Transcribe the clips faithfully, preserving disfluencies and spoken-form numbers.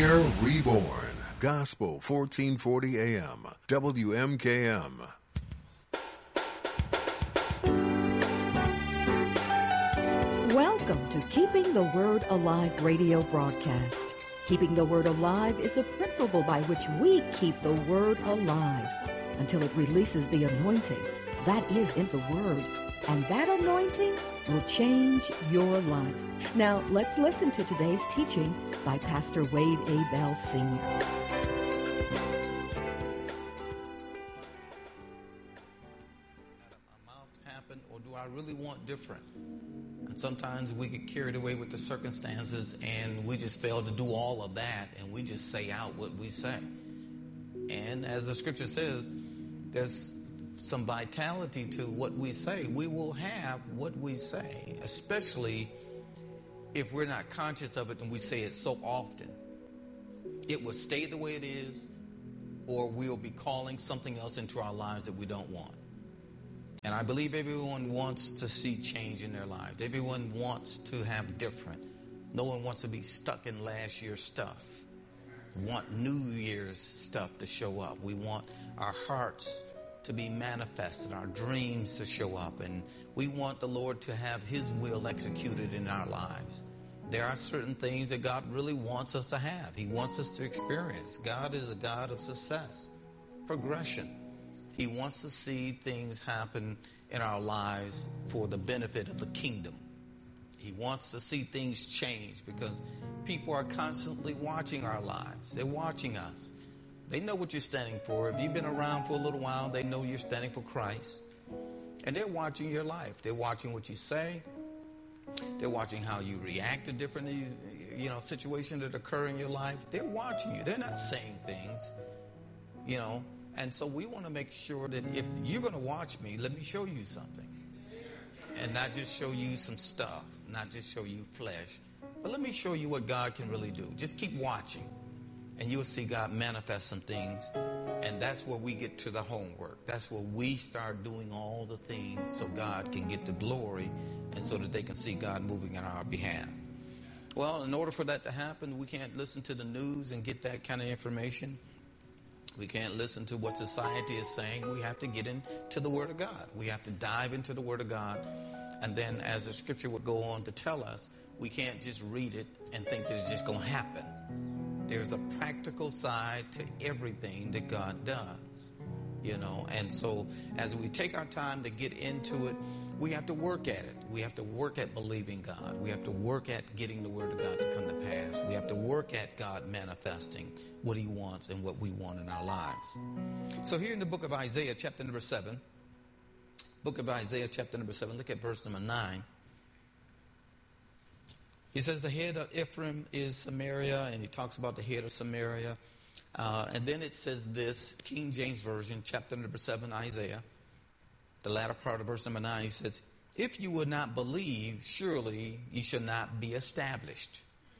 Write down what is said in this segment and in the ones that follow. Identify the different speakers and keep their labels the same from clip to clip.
Speaker 1: Fire Reborn. Gospel fourteen forty A M. W M K M.
Speaker 2: Welcome to Keeping the Word Alive radio broadcast. Keeping the Word alive is a principle by which we keep the Word alive until it releases the anointing that is in the Word. And that anointing will change your life. Now, let's listen to today's teaching by Pastor Wade A. Bell, Senior
Speaker 3: My mouth happen, or do I really want different? And sometimes we get carried away with the circumstances and we just fail to do all of that, and we just say out what we say. And as the scripture says, there's some vitality to what we say. We will have what we say, especially if we're not conscious of it and we say it so often. It will stay the way it is, or we'll be calling something else into our lives that we don't want. And I believe everyone wants to see change in their lives. Everyone wants to have different. No one wants to be stuck in last year's stuff. We want New Year's stuff to show up. We want our hearts to be manifested, our dreams to show up, and we want the Lord to have His will executed in our lives. There are certain things that God really wants us to have. He wants us to experience. God is a God of success, progression. He wants to see things happen in our lives for the benefit of the kingdom. He wants to see things change because people are constantly watching our lives. They're watching us. They know what you're standing for. If you've been around for a little while, they know you're standing for Christ. And they're watching your life. They're watching what you say. They're watching how you react to different, you know, situations that occur in your life. They're watching you. They're not saying things, you know. And so we want to make sure that if you're going to watch me, let me show you something. And not just show you some stuff, not just show you flesh, but let me show you what God can really do. Just keep watching. And you'll see God manifest some things. And that's where we get to the homework. That's where we start doing all the things so God can get the glory and so that they can see God moving on our behalf. Well, in order for that to happen, we can't listen to the news and get that kind of information. We can't listen to what society is saying. We have to get into the Word of God. We have to dive into the Word of God. And then as the scripture would go on to tell us, we can't just read it and think that it's just going to happen. There's a practical side to everything that God does, you know. And so as we take our time to get into it, we have to work at it. We have to work at believing God. We have to work at getting the Word of God to come to pass. We have to work at God manifesting what He wants and what we want in our lives. So here in the book of Isaiah, chapter number seven, book of Isaiah, chapter number seven, look at verse number nine. He says the head of Ephraim is Samaria, and he talks about the head of Samaria. Uh, and then it says this, King James Version, chapter number seven, Isaiah, the latter part of verse number nine, he says, if you would not believe, surely you shall not be established.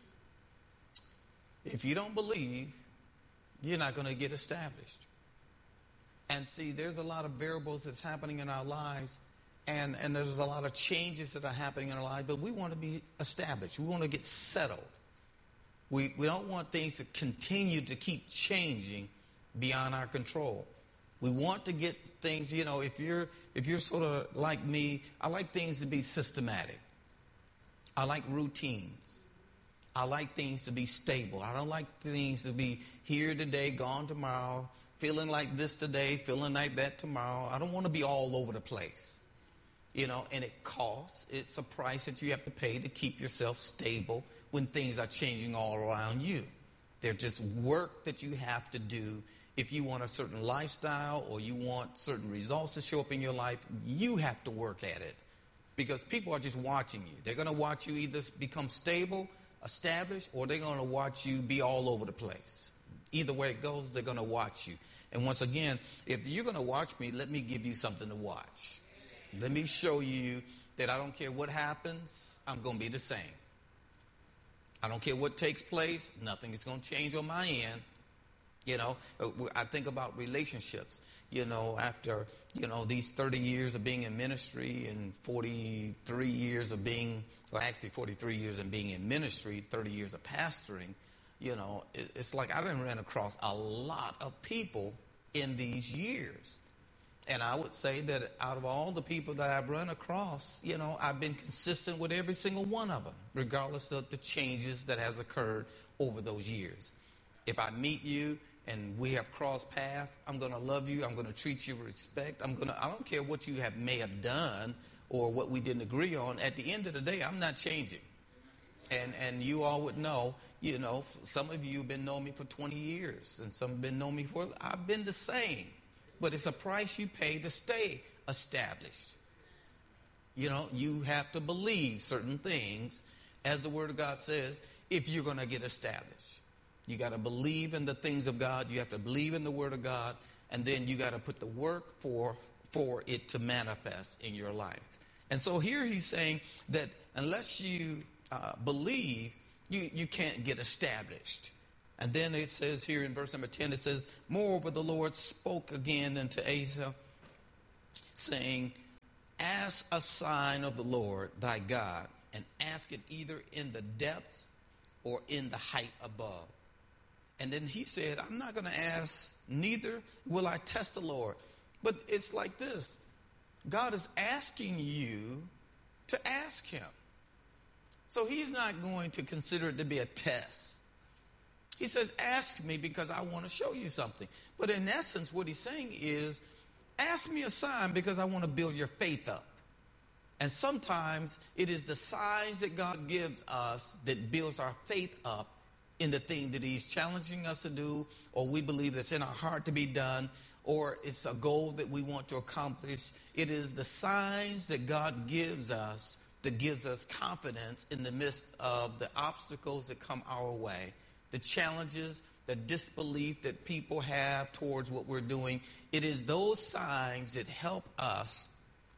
Speaker 3: If you don't believe, you're not going to get established. And see, there's a lot of variables that's happening in our lives. And, and there's a lot of changes that are happening in our lives, but we want to be established. We want to get settled. We, we don't want things to continue to keep changing beyond our control. We want to get things, you know, if you're, if you're sort of like me, I like things to be systematic. I like routines. I like things to be stable. I don't like things to be here today, gone tomorrow, feeling like this today, feeling like that tomorrow. I don't want to be all over the place. You know, and it costs. It's a price that you have to pay to keep yourself stable when things are changing all around you. They're just work that you have to do. If you want a certain lifestyle or you want certain results to show up in your life, you have to work at it because people are just watching you. They're going to watch you either become stable, established, or they're going to watch you be all over the place. Either way it goes, they're going to watch you. And once again, if you're going to watch me, let me give you something to watch. Let me show you that I don't care what happens, I'm going to be the same. I don't care what takes place, nothing is going to change on my end. You know, I think about relationships, you know, after, you know, these thirty years of being in ministry and forty-three years of being, or actually forty-three years of being in ministry, thirty years of pastoring, you know, it, it's like I done ran across a lot of people in these years. And I would say that out of all the people that I've run across, you know, I've been consistent with every single one of them, regardless of the changes that has occurred over those years. If I meet you and we have crossed paths, I'm going to love you. I'm going to treat you with respect. I'm going to, I don't care what you have may have done or what we didn't agree on. At the end of the day, I'm not changing. And and you all would know, you know, some of you have been knowing me for twenty years and some have been knowing me for, I've been the same. But it's a price you pay to stay established. You know, you have to believe certain things, as the Word of God says, if you're going to get established. You got to believe in the things of God. You have to believe in the Word of God. And then you got to put the work for, for it to manifest in your life. And so here he's saying that unless you uh, believe, you, you can't get established. And then it says here in verse number ten, it says, moreover, the Lord spoke again unto Asa, saying, ask a sign of the Lord thy God, and ask it either in the depths or in the height above. And then he said, I'm not going to ask, neither will I test the Lord. But it's like this. God is asking you to ask him. So he's not going to consider it to be a test. He says, ask me because I want to show you something. But in essence, what he's saying is, ask me a sign because I want to build your faith up. And sometimes it is the signs that God gives us that builds our faith up in the thing that he's challenging us to do, or we believe that's in our heart to be done, or it's a goal that we want to accomplish. It is the signs that God gives us that gives us confidence in the midst of the obstacles that come our way. The challenges, the disbelief that people have towards what we're doing. It is those signs that help us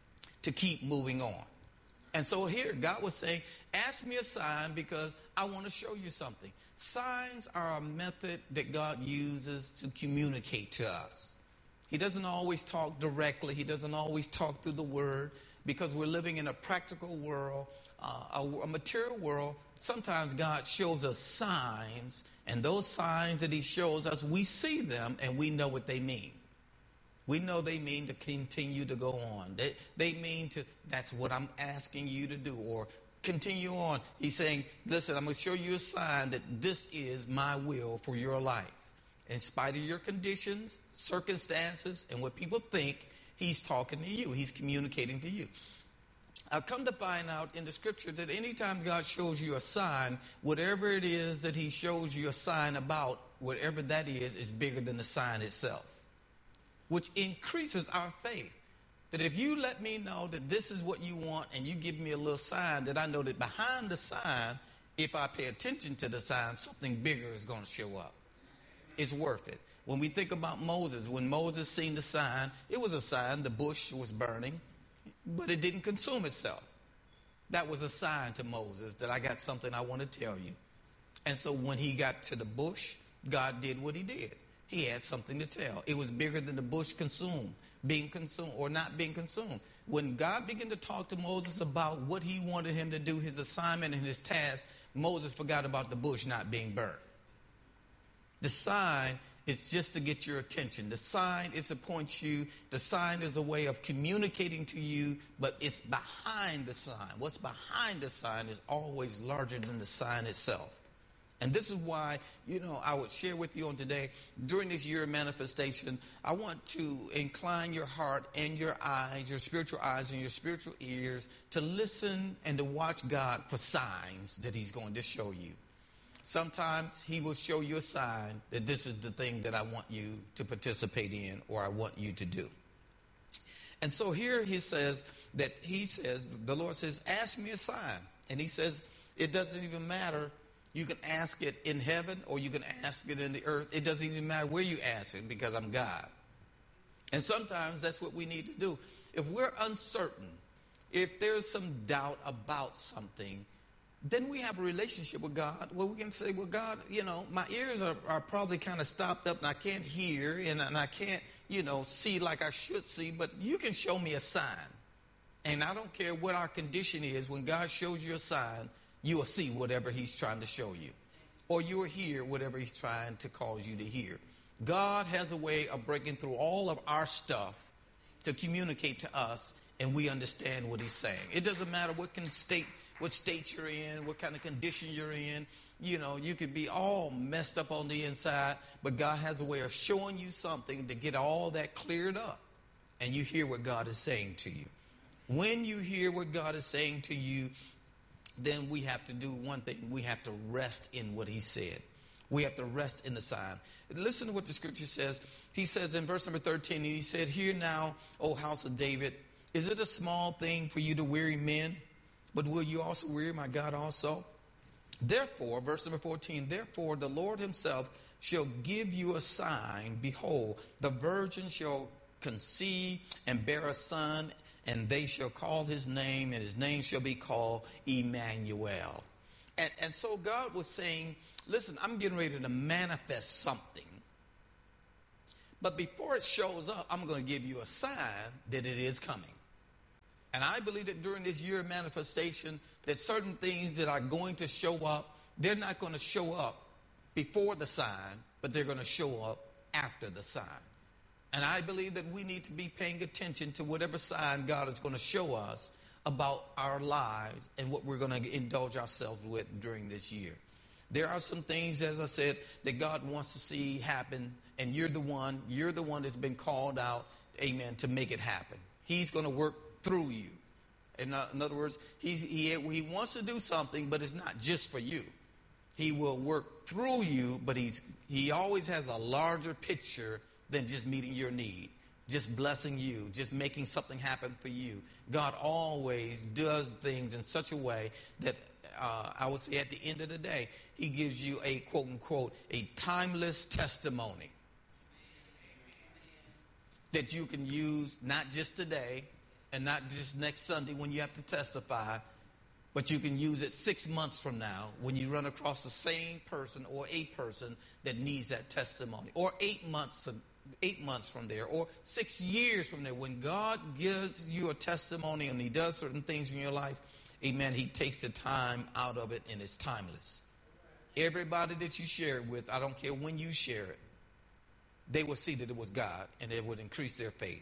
Speaker 3: to keep moving on. And so here, God was saying, ask me a sign because I want to show you something. Signs are a method that God uses to communicate to us. He doesn't always talk directly. He doesn't always talk through the word because we're living in a practical world. Uh, a, a material world. Sometimes God shows us signs, and those signs that he shows us, we see them and we know what they mean. We know they mean to continue to go on. They, they mean to, that's what I'm asking you to do, or continue on. He's saying, listen, I'm going to show you a sign that this is my will for your life. In spite of your conditions, circumstances, and what people think, he's talking to you. He's communicating to you. I've come to find out in the scripture that anytime God shows you a sign, whatever it is that he shows you a sign about, whatever that is, is bigger than the sign itself, which increases our faith. That if you let me know that this is what you want and you give me a little sign, that I know that behind the sign, if I pay attention to the sign, something bigger is going to show up. It's worth it. When we think about Moses, when Moses seen the sign, it was a sign, the bush was burning. But it didn't consume itself. That was a sign to Moses that I got something I want to tell you. And so when he got to the bush, God did what he did. He had something to tell. It was bigger than the bush consumed, being consumed or not being consumed. When God began to talk to Moses about what he wanted him to do, his assignment and his task, Moses forgot about the bush not being burnt. The sign is just to get your attention. The sign is to point you. The sign is a way of communicating to you, but it's behind the sign. What's behind the sign is always larger than the sign itself. And this is why, you know, I would share with you on today, during this year of manifestation, I want to incline your heart and your eyes, your spiritual eyes and your spiritual ears, to listen and to watch God for signs that he's going to show you. Sometimes he will show you a sign that this is the thing that I want you to participate in or I want you to do. And so here he says that he says, the Lord says, ask me a sign. And he says, it doesn't even matter. You can ask it in heaven or you can ask it in the earth. It doesn't even matter where you ask it because I'm God. And sometimes that's what we need to do. If we're uncertain, if there's some doubt about something, then we have a relationship with God where we can say, well, God, you know, my ears are, are probably kind of stopped up and I can't hear and, and I can't, you know, see like I should see, but you can show me a sign. And I don't care what our condition is. When God shows you a sign, you will see whatever he's trying to show you. or you will hear whatever he's trying to cause you to hear. God has a way of breaking through all of our stuff to communicate to us, and we understand what he's saying. It doesn't matter what kind of state, what state you're in, what kind of condition you're in. You know, you could be all messed up on the inside, but God has a way of showing you something to get all that cleared up, and you hear what God is saying to you. When you hear what God is saying to you, then we have to do one thing. We have to rest in what he said. We have to rest in the sign. Listen to what the scripture says. He says in verse number thirteen, and he said, "Hear now, O house of David, is it a small thing for you to weary men? But will you also weary my God also? Therefore," verse number fourteen, "therefore the Lord himself shall give you a sign. Behold, the virgin shall conceive and bear a son, and they shall call his name, and his name shall be called Emmanuel." And, and so God was saying, listen, I'm getting ready to manifest something. But before it shows up, I'm going to give you a sign that it is coming. And I believe that during this year of manifestation, that certain things that are going to show up, they're not going to show up before the sign, but they're going to show up after the sign. And I believe that we need to be paying attention to whatever sign God is going to show us about our lives and what we're going to indulge ourselves with during this year. There are some things, as I said, that God wants to see happen, and you're the one, you're the one that's been called out, amen, to make it happen. He's going to work through you. In, uh, in other words, he's, he, he wants to do something, but it's not just for you. He will work through you, but he's he always has a larger picture than just meeting your need, just blessing you, just making something happen for you. God always does things in such a way that uh, I would say at the end of the day, he gives you a quote unquote, a timeless testimony that you can use not just today and not just next Sunday when you have to testify, but you can use it six months from now when you run across the same person or a person that needs that testimony, or eight months eight months from there, or six years from there. When God gives you a testimony and he does certain things in your life, amen, he takes the time out of it and it's timeless. Everybody that you share it with, I don't care when you share it, they will see that it was God and it would increase their faith.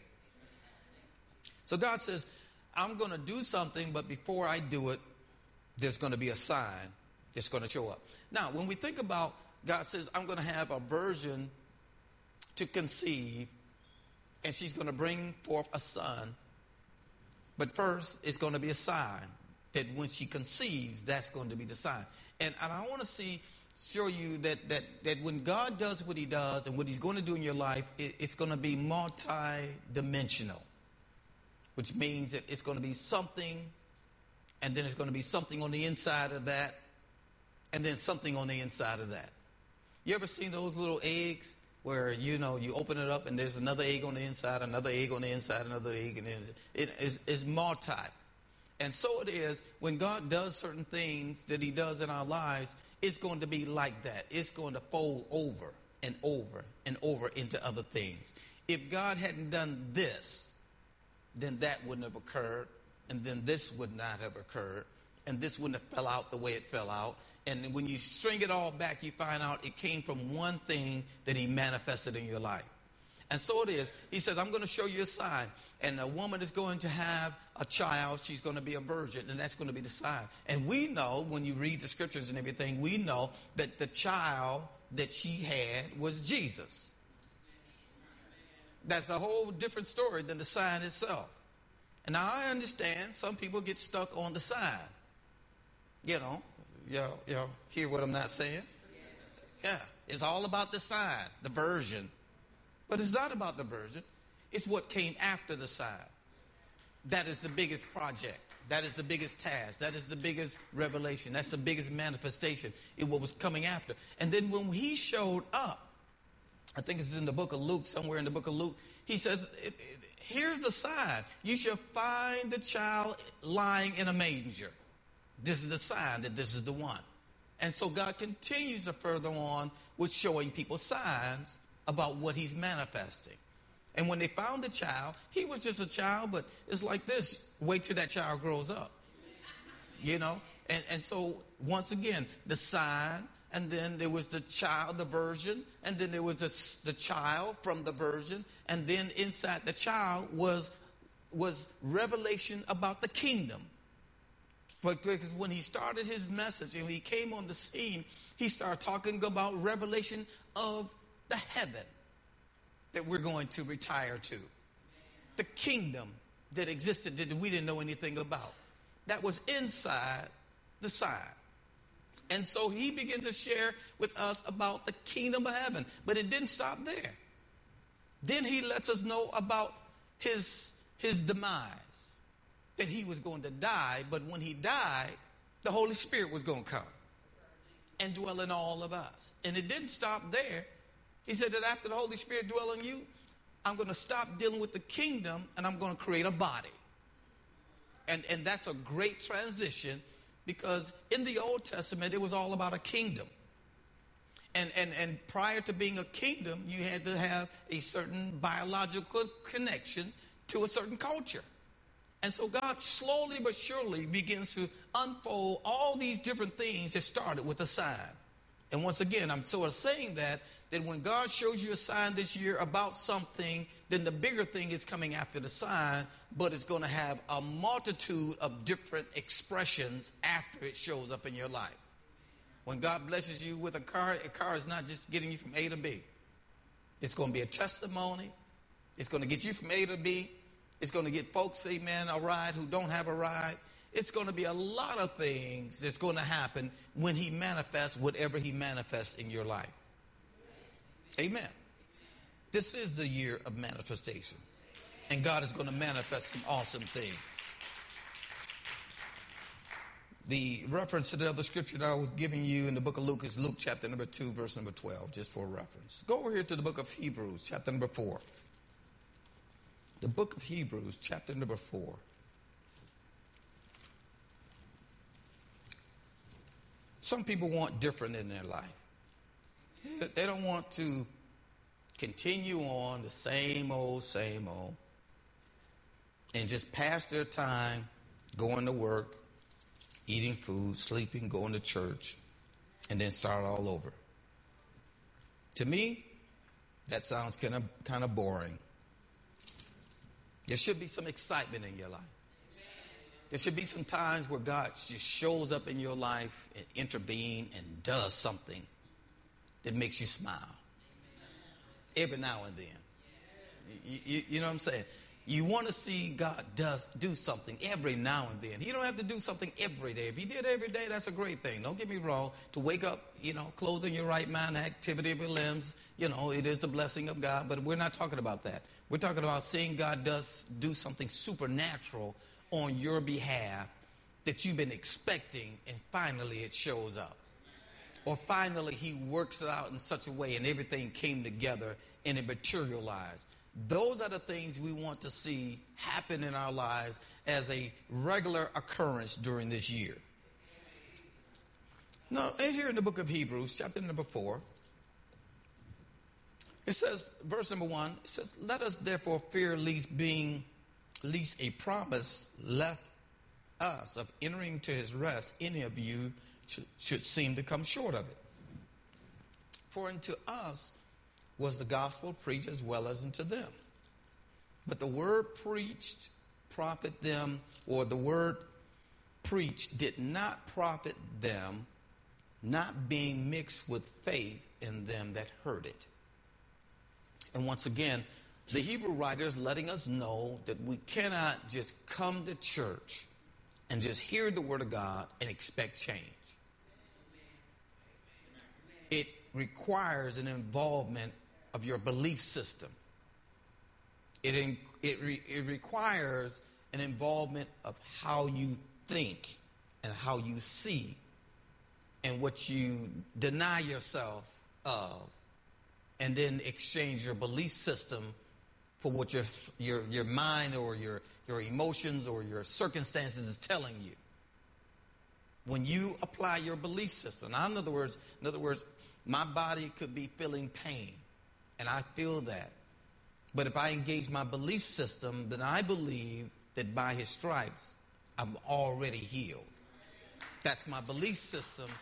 Speaker 3: So God says, I'm going to do something, but before I do it, there's going to be a sign that's going to show up. Now, when we think about, God says, I'm going to have a virgin to conceive, and she's going to bring forth a son. But first, it's going to be a sign that when she conceives, that's going to be the sign. And, and I want to see, show you that, that, that when God does what he does and what he's going to do in your life, it, it's going to be multi-dimensional, which means that it's going to be something, and then it's going to be something on the inside of that, and then something on the inside of that. You ever seen those little eggs where, you know, you open it up and there's another egg on the inside, another egg on the inside, another egg, and it is it's multi. And so it is when God does certain things that he does in our lives, it's going to be like that. It's going to fold over and over and over into other things. If God hadn't done this, then that wouldn't have occurred, and then this would not have occurred, and this wouldn't have fell out the way it fell out. And when you string it all back, you find out it came from one thing that he manifested in your life. And so it is. He says, I'm going to show you a sign. And a woman is going to have a child. She's going to be a virgin, and that's going to be the sign. And we know, when you read the scriptures and everything, we know that the child that she had was Jesus. That's a whole different story than the sign itself. And now I understand some people get stuck on the sign. You know, y'all, y'all hear what I'm not saying? Yeah, it's all about the sign, the virgin. But it's not about the virgin. It's what came after the sign. That is the biggest project. That is the biggest task. That is the biggest revelation. That's the biggest manifestation. It what was coming after. And then when he showed up, I think it's in the book of Luke, somewhere in the book of Luke, he says, it, it, here's the sign. You shall find the child lying in a manger. This is the sign that this is the one. And so God continues to further on with showing people signs about what he's manifesting. And when they found the child, he was just a child, but it's like this. Wait till that child grows up. You know? And, and so, once again, the sign and then there was the child, the virgin, and then there was the, the child from the virgin, and then inside the child was, was revelation about the kingdom. Because when he started his message and he came on the scene, he started talking about revelation of the heaven that we're going to retire to. The kingdom that existed that we didn't know anything about. That was inside the side. And so he began to share with us about the kingdom of heaven. But it didn't stop there. Then he lets us know about his, his demise. That he was going to die. But when he died, the Holy Spirit was going to come and dwell in all of us. And it didn't stop there. He said that after the Holy Spirit dwell in you, I'm going to stop dealing with the kingdom and I'm going to create a body. And, and that's a great transition. Because in the Old Testament, it was all about a kingdom. And, and, and prior to being a kingdom, you had to have a certain biological connection to a certain culture. And so God slowly but surely begins to unfold all these different things that started with a sign. And once again, I'm sort of saying that, that when God shows you a sign this year about something, then the bigger thing is coming after the sign, but it's going to have a multitude of different expressions after it shows up in your life. When God blesses you with a car, a car is not just getting you from A to B. It's going to be a testimony. It's going to get you from A to B. It's going to get folks, amen, a ride who don't have a ride. It's going to be a lot of things that's going to happen when he manifests whatever he manifests in your life. Amen. This is the year of manifestation. And God is going to manifest some awesome things. The reference to the other scripture that I was giving you in the book of Luke is Luke chapter number two, verse number twelve, just for reference. Go over here to the book of Hebrews, chapter number four. The book of Hebrews, chapter number four. Some people want different in their life. They don't want to continue on the same old, same old, and just pass their time going to work, eating food, sleeping, going to church, and then start all over. To me, that sounds kind of kind of boring. There should be some excitement in your life. There should be some times where God just shows up in your life and intervenes and does something that makes you smile. Every now and then. You, you, you know what I'm saying? You want to see God does do something every now and then. He don't have to do something every day. If he did every day, that's a great thing. Don't get me wrong. To wake up, you know, clothed in your right mind, activity of your limbs, you know, it is the blessing of God. But we're not talking about that. We're talking about seeing God does do something supernatural on your behalf that you've been expecting, and finally it shows up. Or finally he works it out in such a way and everything came together and it materialized. Those are the things we want to see happen in our lives as a regular occurrence during this year. Now, here in the book of Hebrews, chapter number four, it says, verse number one, it says, let us therefore fear lest being, lest a promise left us of entering to his rest, any of you should, should seem to come short of it. For unto us was the gospel preached as well as unto them. But the word preached profit them, or the word preached did not profit them, not being mixed with faith in them that heard it. And once again, the Hebrew writer is letting us know that we cannot just come to church and just hear the word of God and expect change. It requires an involvement of your belief system. It, in, it, re, it requires an involvement of how you think and how you see and what you deny yourself of, and then exchange your belief system for what your your your mind or your, your emotions or your circumstances is telling you. When you apply your belief system, now in other words, in other words, my body could be feeling pain, and I feel that. But if I engage my belief system, then I believe that by his stripes, I'm already healed. That's my belief system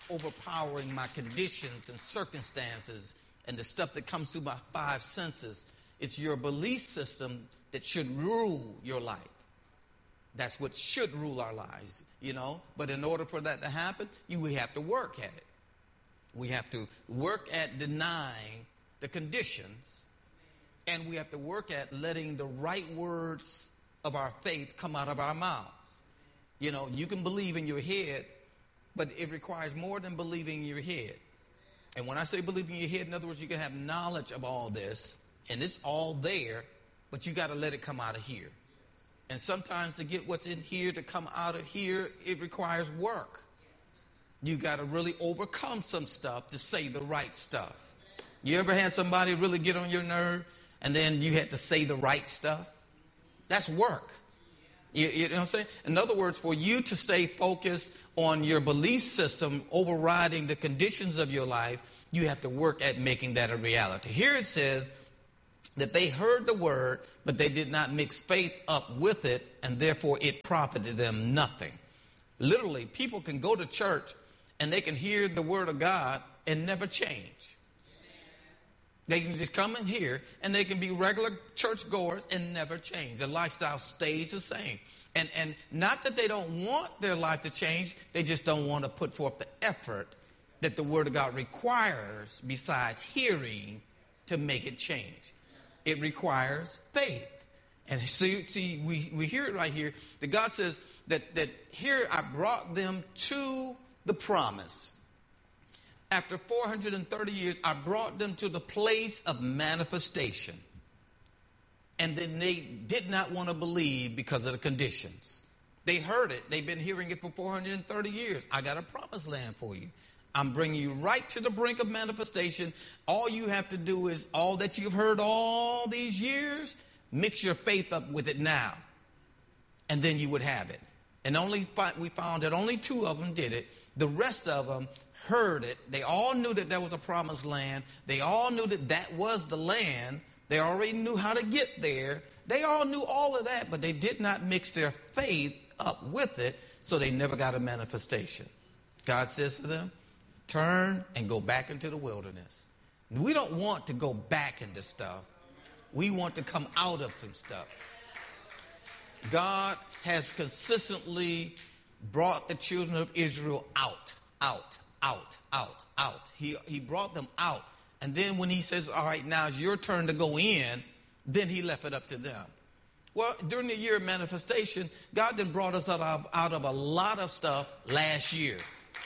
Speaker 3: overpowering my conditions and circumstances and the stuff that comes through my five senses. It's your belief system that should rule your life. That's what should rule our lives, you know. But in order for that to happen, you we have to work at it. We have to work at denying the conditions, and we have to work at letting the right words of our faith come out of our mouths. You know, you can believe in your head, but it requires more than believing in your head. And when I say believe in your head, in other words, you can have knowledge of all this, and it's all there, but you got to let it come out of here. And sometimes to get what's in here to come out of here, it requires work. You got to really overcome some stuff to say the right stuff. You ever had somebody really get on your nerve and then you had to say the right stuff? That's work. You, you know what I'm saying? In other words, for you to stay focused on your belief system overriding the conditions of your life, you have to work at making that a reality. Here it says that they heard the word, but they did not mix faith up with it, and therefore it profited them nothing. Literally, people can go to church and they can hear the word of God and never change. They can just come in here and they can be regular church goers and never change. Their lifestyle stays the same. And, and not that they don't want their life to change, they just don't want to put forth the effort that the word of God requires besides hearing to make it change. It requires faith. And see, see we, we hear it right here that God says that, that here I brought them to the promise. After four hundred thirty years, I brought them to the place of manifestation. And then they did not want to believe because of the conditions. They heard it. They've been hearing it for four hundred thirty years. I got a promised land for you. I'm bringing you right to the brink of manifestation. All you have to do is all that you've heard all these years, mix your faith up with it now. And then you would have it. And only we found that only two of them did it. The rest of them heard it. They all knew that there was a promised land. They all knew that that was the land. They already knew how to get there. They all knew all of that, but they did not mix their faith up with it, so they never got a manifestation. God says to them, turn and go back into the wilderness. We don't want to go back into stuff. We want to come out of some stuff. God has consistently brought the children of Israel out, out, out, out, out. He, he brought them out. And then when he says, all right, now it's your turn to go in, then he left it up to them. Well, during the year of manifestation, God then brought us out of, out of a lot of stuff last year.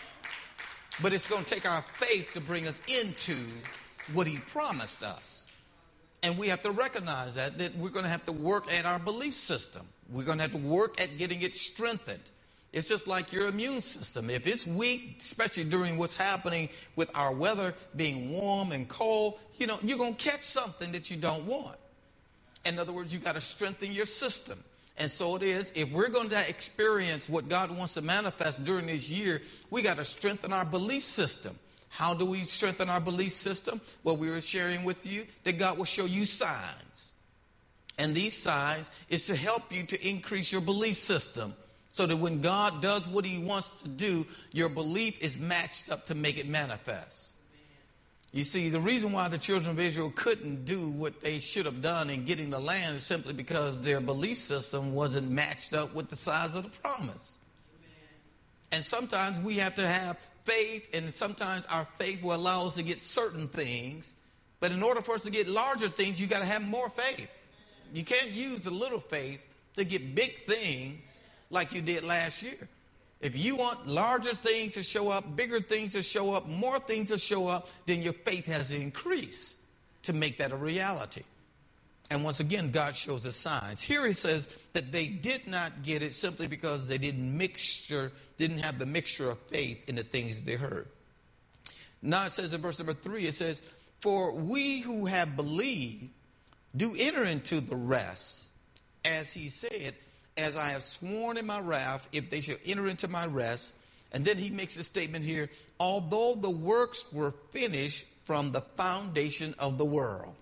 Speaker 3: But it's going to take our faith to bring us into what he promised us. And we have to recognize that, that we're going to have to work at our belief system. We're going to have to work at getting it strengthened. It's just like your immune system. If it's weak, especially during what's happening with our weather being warm and cold, you know, you're going to catch something that you don't want. In other words, you got to strengthen your system. And so it is, if we're going to experience what God wants to manifest during this year, we got to strengthen our belief system. How do we strengthen our belief system? Well, we were sharing with you that God will show you signs. And these signs is to help you to increase your belief system, so that when God does what he wants to do, your belief is matched up to make it manifest. You see, the reason why the children of Israel couldn't do what they should have done in getting the land is simply because their belief system wasn't matched up with the size of the promise. And sometimes we have to have faith, and sometimes our faith will allow us to get certain things. But in order for us to get larger things, you got to have more faith. You can't use a little faith to get big things like you did last year. If you want larger things to show up, bigger things to show up, more things to show up, then your faith has to increase to make that a reality. And once again, God shows us signs. Here he says that they did not get it simply because they didn't mixture, didn't have the mixture of faith in the things they heard. Now it says in verse number three, it says, for we who have believed do enter into the rest, as he said, as I have sworn in my wrath, if they shall enter into my rest. And then he makes a statement here, although the works were finished from the foundation of the world.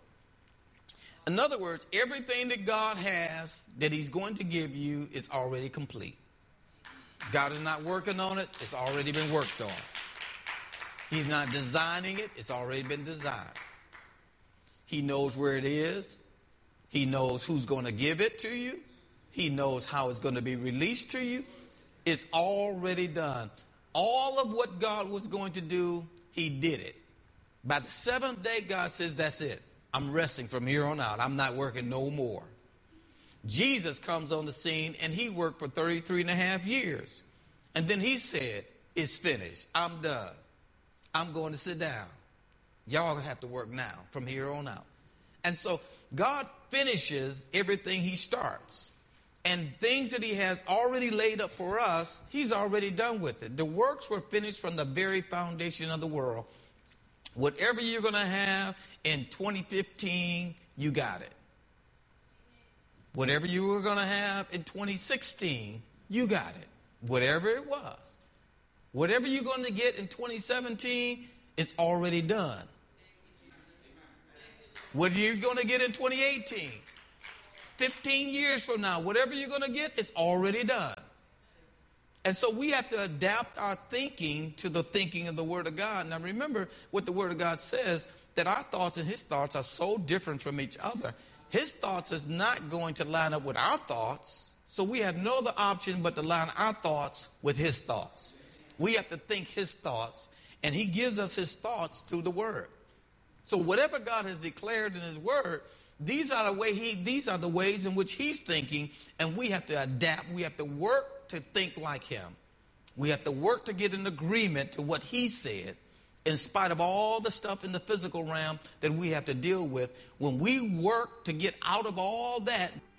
Speaker 3: In other words, everything that God has that he's going to give you is already complete. God is not working on it. It's already been worked on. He's not designing it. It's already been designed. He knows where it is. He knows who's going to give it to you. He knows how it's going to be released to you. It's already done. All of what God was going to do, he did it. By the seventh day, God says, that's it. I'm resting from here on out. I'm not working no more. Jesus comes on the scene, and he worked for thirty-three and a half years. And then he said, it's finished. I'm done. I'm going to sit down. Y'all have to work now from here on out. And so God finishes everything he starts. And things that he has already laid up for us, he's already done with it. The works were finished from the very foundation of the world. Whatever you're going to have in twenty fifteen, you got it. Whatever you were going to have in twenty sixteen, you got it. Whatever it was. Whatever you're going to get in twenty seventeen, it's already done. What you're going to get in twenty eighteen, fifteen years from now, whatever you're going to get, it's already done. And so we have to adapt our thinking to the thinking of the Word of God. Now remember what the Word of God says, that our thoughts and his thoughts are so different from each other. His thoughts is not going to line up with our thoughts. So we have no other option but to line our thoughts with his thoughts. We have to think his thoughts, and he gives us his thoughts through the Word. So whatever God has declared in his Word, these are the way he these are the ways in which he's thinking, and we have to adapt. We have to work to think like him. We have to work to get in agreement to what he said, in spite of all the stuff in the physical realm that we have to deal with. When we work to get out of all that,